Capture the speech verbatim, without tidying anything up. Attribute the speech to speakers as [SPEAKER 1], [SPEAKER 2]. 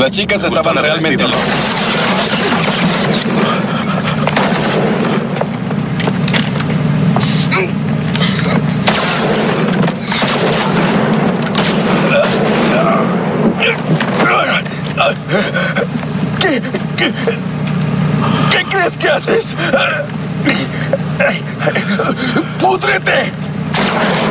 [SPEAKER 1] Las chicas estaban realmente locas.
[SPEAKER 2] ¿Qué, qué, ¿Qué crees que haces? ¡Púdrete!